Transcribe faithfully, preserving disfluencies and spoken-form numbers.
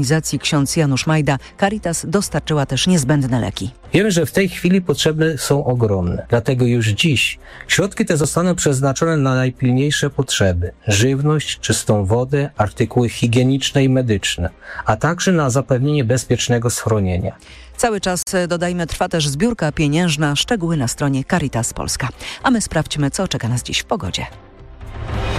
organizacji ksiądz Janusz Majda, Caritas dostarczyła też niezbędne leki. Wiemy, że w tej chwili potrzeby są ogromne, dlatego już dziś środki te zostaną przeznaczone na najpilniejsze potrzeby: żywność, czystą wodę, artykuły higieniczne i medyczne, a także na zapewnienie bezpiecznego schronienia. Cały czas, dodajmy, trwa też zbiórka pieniężna, szczegóły na stronie Caritas Polska. A my sprawdźmy, co czeka nas dziś w pogodzie.